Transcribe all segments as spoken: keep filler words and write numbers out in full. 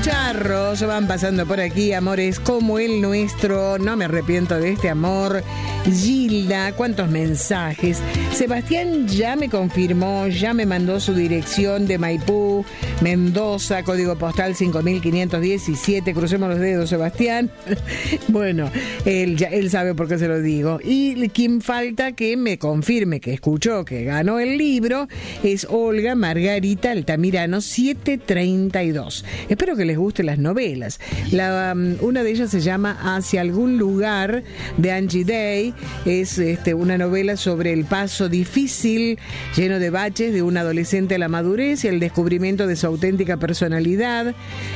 charros van pasando por aquí, amores como el nuestro. No me arrepiento de este amor. Gilda, cuántos mensajes. Sebastián ya me confirmó, ya me mandó su dirección de Maipú, Mendoza, código postal cinco mil quinientos diecisiete. Crucemos los dedos, Sebastián. Bueno, él, ya, él sabe por qué se lo digo. Y quien falta que me confirme que escuchó que ganó el libro es Olga Margarita Altamirano, setecientos treinta y dos. Espero que les gusten las novelas. La, um, una de ellas se llama Hacia algún lugar, de Angie Day. Es este, una novela sobre el paso difícil, lleno de baches, de un adolescente a la madurez y el descubrimiento de su auténtica personalidad.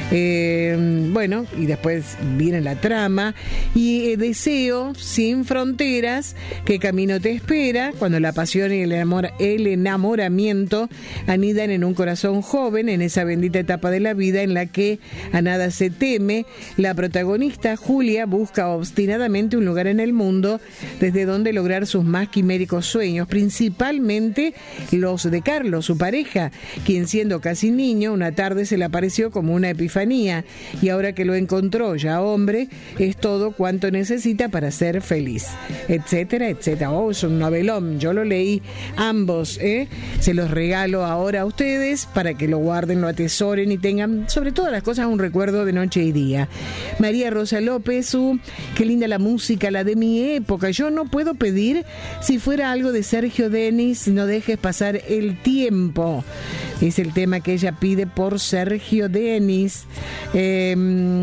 Eh, bueno, y después viene la trama. Y eh, Deseo sin fronteras, ¿qué camino te espera? Cuando la pasión y el, enamor, el enamoramiento anidan en un corazón joven, en esa bendita etapa de la vida en la que a nada se teme. La protagonista, Julia, busca obstinadamente un lugar en el mundo desde donde lograr sus más quiméricos sueños, principalmente los de Carlos, su pareja, quien siendo casi niño, una tarde se le apareció como una epifanía, y ahora que lo encontró ya hombre, es todo cuanto necesita para ser feliz, etcétera, etcétera. Oh, es un novelón, yo lo leí ambos, ¿eh? Se los regalo ahora a ustedes para que lo guarden, lo atesoren y tengan, sobre todas las cosas, un recuerdo de noche y día. María Rosa López, uh, qué linda la música, la de mi época. Yo no puedo pedir si fuera algo de Sergio Denis, No dejes pasar el tiempo. Es el tema que ella pide por Sergio Denis. Eh,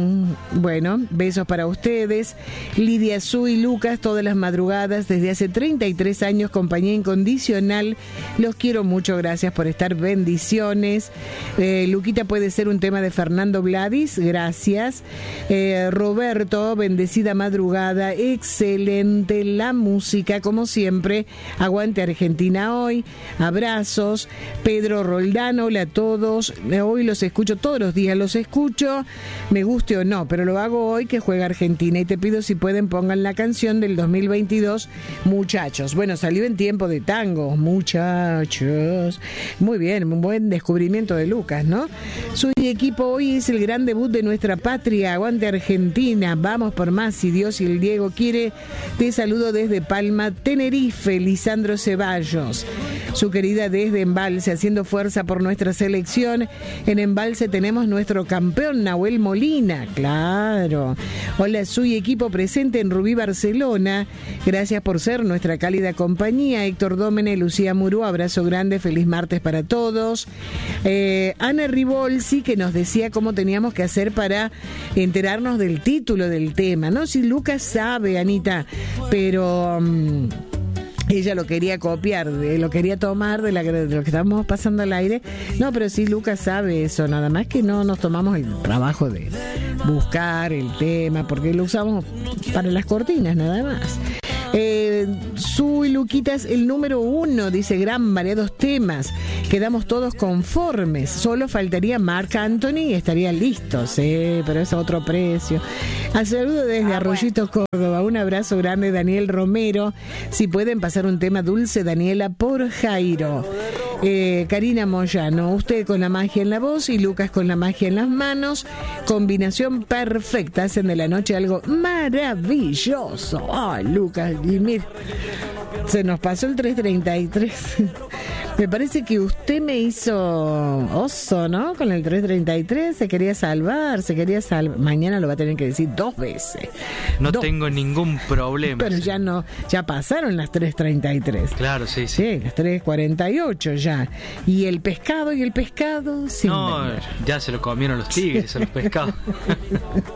bueno, besos para ustedes. Lidia, Su y Lucas, todas las madrugadas, desde hace treinta y tres años, compañía incondicional. Los quiero mucho, gracias por estar, bendiciones. Eh, Luquita, puede ser un tema de Fernando Vladis, gracias. Eh, Roberto, bendecida madrugada, excelente la música, como siempre. Aguante Argentina hoy, abrazos. Pedro Roldán, hola a todos. Hoy los escucho todos los días, los escucho, me guste o no, pero lo hago hoy que juega Argentina, y te pido si pueden pongan la canción del dos mil veintidós, Muchachos. Bueno, salió en tiempo de tango, Muchachos. Muy bien, un buen descubrimiento de Lucas, ¿no? Su equipo, hoy es el gran debut de nuestra patria, aguante Argentina, vamos por más si Dios y el Diego quiere. Te saludo desde Palma, Tenerife, Lisandro Ceballos. Su querida desde Embalse, haciendo fuerza por nuestra selección. En Embalse tenemos nuestro campeón Nahuel Molina, claro. Hola, Su equipo presente en Rubí, Barcelona. Gracias por ser nuestra cálida compañía. Héctor Dómene, Lucía Murú, abrazo grande, feliz martes para todos. Eh, Ana Ribolsi, que nos decía cómo teníamos que hacer para enterarnos del título del tema, ¿no? Si Lucas sabe, Anita, pero... Um, ella lo quería copiar, lo quería tomar de, la, de lo que estábamos pasando al aire. No, pero sí, Lucas sabe eso, nada más que no nos tomamos el trabajo de buscar el tema, porque lo usamos para las cortinas, nada más. Eh, Su y Luquitas, el número uno, dice, gran variados temas, quedamos todos conformes, solo faltaría Marc Anthony y estaría listo, sí, pero es a otro precio. Al saludo desde ah, Arroyito, bueno. Córdoba, un abrazo grande, Daniel Romero. Si pueden pasar un tema Dulce Daniela por Jairo. Eh, Karina Moyano, usted con la magia en la voz y Lucas con la magia en las manos, combinación perfecta, hacen de la noche algo maravilloso. Ay, oh, Lucas, y mira, se nos pasó el tres treinta y tres. Me parece que usted me hizo oso, ¿no? Con el tres treinta y tres, se quería salvar, se quería salvar. Mañana lo va a tener que decir dos veces. No dos. Tengo ningún problema. Pero sí. ya no, ya pasaron las tres treinta y tres. Claro, sí, sí. Sí, las tres cuarenta y ocho ya. Y el pescado y el pescado, sin No, vender. Ya se lo comieron los tigres a los pescados.